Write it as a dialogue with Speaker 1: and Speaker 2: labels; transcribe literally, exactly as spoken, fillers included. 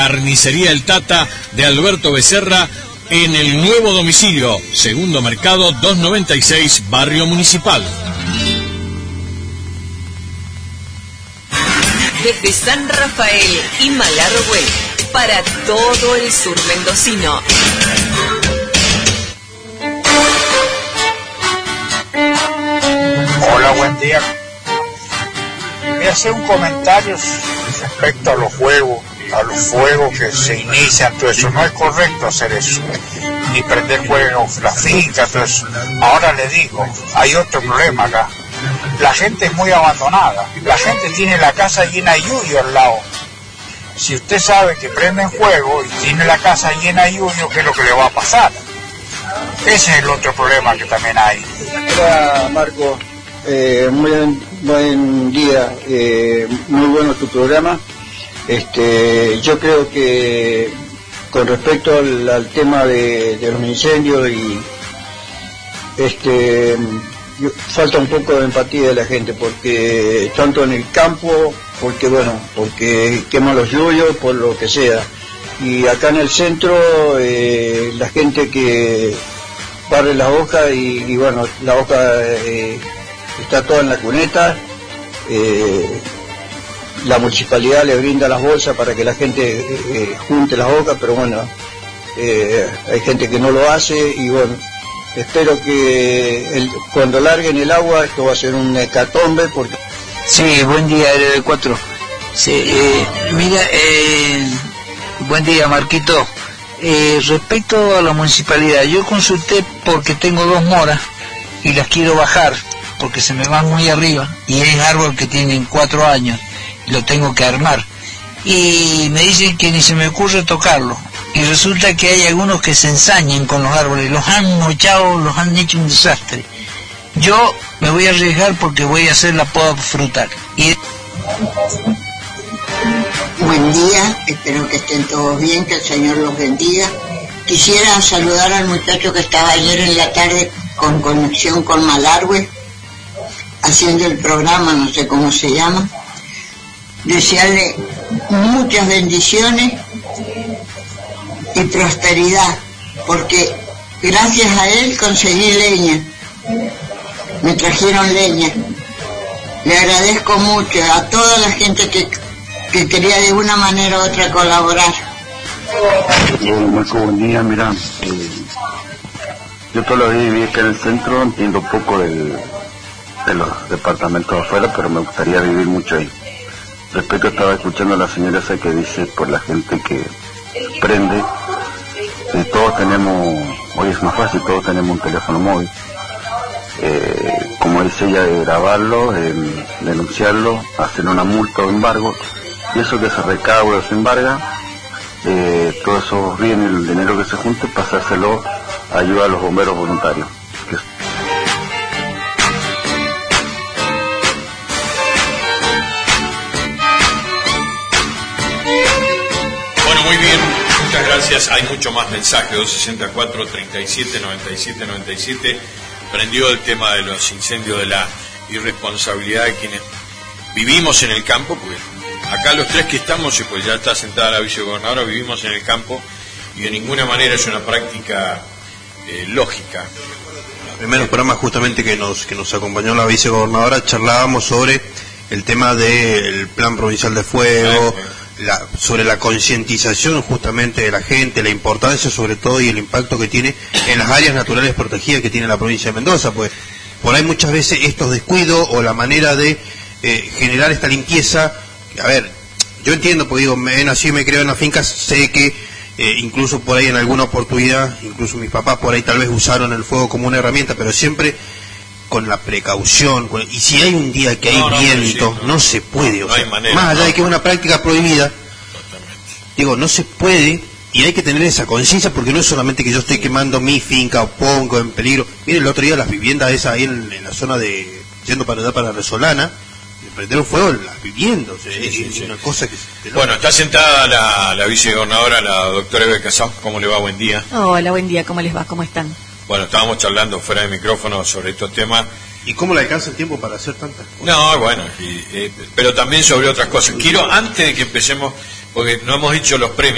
Speaker 1: Carnicería El Tata de Alberto Becerra en el nuevo domicilio, Segundo Mercado doscientos noventa y seis, Barrio Municipal.
Speaker 2: Desde San Rafael y Malargüe, para todo el sur mendocino.
Speaker 3: Hola, buen día. Voy a hacer un comentario respecto a los juegos, a los fuegos que se inician, todo eso. No es correcto hacer eso, ni prender fuego la finca, todo eso. Ahora le digo, hay otro problema acá. La gente es muy abandonada. La gente tiene la casa llena de yuyo al lado. Si usted sabe que prenden fuego y tiene la casa llena de yuyo, ¿qué es lo que le va a pasar? Ese es el otro problema que también hay.
Speaker 4: Hola, Marco. Eh, muy buen, buen día. Eh, muy bueno tu programa. Este, yo creo que con respecto al, al tema de, de los incendios y este falta un poco de empatía de la gente, porque tanto en el campo, porque bueno, porque queman los yuyos, por lo que sea, y acá en el centro eh, la gente que barre las hojas y, y bueno, la hoja eh, está toda en la cuneta. eh, la municipalidad le brinda las bolsas para que la gente eh, junte las hojas, pero bueno, eh, hay gente que no lo hace y bueno, espero que el, cuando larguen el agua esto va a ser un hecatombe porque...
Speaker 5: Sí, buen día, L D cuatro. Sí, eh, mira, eh, buen día, Marquito. Eh, respecto a la municipalidad, yo consulté porque tengo dos moras y las quiero bajar porque se me van muy arriba y es árbol que tienen cuatro años y lo tengo que armar. Y me dicen que ni se me ocurre tocarlo. Y resulta que hay algunos que se ensañan con los árboles, los han mochado, los han hecho un desastre. Yo me voy a arriesgar porque voy a hacer la poda frutal. Y...
Speaker 6: Buen día, espero que estén todos bien, que el Señor los bendiga. Quisiera saludar al muchacho que estaba ayer en la tarde con conexión con Malargüe, haciendo el programa, no sé cómo se llama. Desearle muchas bendiciones y prosperidad, porque gracias a él conseguí leña, me trajeron leña. Le agradezco mucho a toda la gente que, que quería de una manera u otra colaborar.
Speaker 7: Bueno, Marco, buen día. Mira, eh, yo toda la vida viví acá en el centro, entiendo poco del, de los departamentos de afuera, pero me gustaría vivir mucho ahí. Respecto, estaba escuchando a la señora esa que dice por la gente que prende. Eh, todos tenemos, hoy es más fácil, todos tenemos un teléfono móvil. Eh, como dice ella, de grabarlo, eh, denunciarlo, hacer una multa o embargo, y eso que se recaude o se embarga, eh, todos esos bienes, el dinero que se junte, pasárselo a ayuda a los bomberos voluntarios. Que
Speaker 1: Muy bien, muchas gracias. Hay mucho más mensajes. Dos sesenta y cuatro, treinta y siete, noventa y siete, noventa y siete. Prendió el tema de los incendios, de la irresponsabilidad de quienes vivimos en el campo, porque acá los tres que estamos, pues ya está sentada la vicegobernadora, vivimos en el campo y de ninguna manera es una práctica eh, lógica.
Speaker 8: En los primeros programas justamente que nos, que nos acompañó la vicegobernadora charlábamos sobre el tema del plan provincial de fuego, ah, La, sobre la concientización justamente de la gente, la importancia sobre todo y el impacto que tiene en las áreas naturales protegidas que tiene la provincia de Mendoza, pues por ahí muchas veces estos descuidos o la manera de eh, generar esta limpieza, a ver, yo entiendo, porque digo, me he nacido y me creo en las fincas, sé que eh, incluso por ahí en alguna oportunidad, incluso mis papás por ahí tal vez usaron el fuego como una herramienta, pero siempre con la precaución, con, y si hay un día que hay no, no, viento, sí, no, no se puede,
Speaker 1: no,
Speaker 8: o sea,
Speaker 1: no manera,
Speaker 8: más allá
Speaker 1: no.
Speaker 8: de que es una práctica prohibida, totalmente. Digo, no se puede, y hay que tener esa conciencia, porque no es solamente que yo estoy quemando mi finca o pongo en peligro. Miren, el otro día las viviendas esas ahí en, en la zona de, yendo para allá para Resolana, prendieron fuego en las viviendas, o sea, sí, es, sí, es sí. una cosa que...
Speaker 1: Bueno, está sentada la, la vicegobernadora, la doctora Eve Casado. ¿Cómo le va? Buen día.
Speaker 9: Hola, buen día, ¿cómo les va? ¿Cómo están?
Speaker 1: Bueno, estábamos charlando fuera de micrófono sobre estos temas.
Speaker 8: ¿Y cómo le alcanza el tiempo para hacer tantas cosas?
Speaker 1: No, bueno, y, eh, pero también sobre otras cosas. Quiero, antes de que empecemos, porque no hemos dicho los premios,